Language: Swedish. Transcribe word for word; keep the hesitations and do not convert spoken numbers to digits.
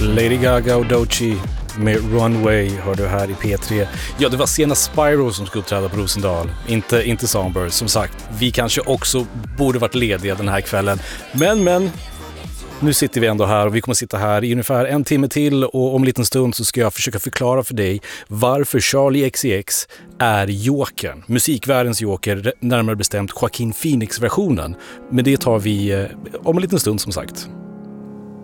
Lady Gaga och Doechii med Runway hör du här i P tre. Ja, det var senast Spyro som skulle uppträda på Rosendal, inte, inte Songbird. Som sagt, vi kanske också borde varit lediga den här kvällen. Men, men, nu sitter vi ändå här och vi kommer sitta här i ungefär en timme till, och om en liten stund så ska jag försöka förklara för dig varför Charli X C X är Jokern, musikvärldens Joker, närmare bestämt Joaquin Phoenix-versionen. Men det tar vi om en liten stund som sagt.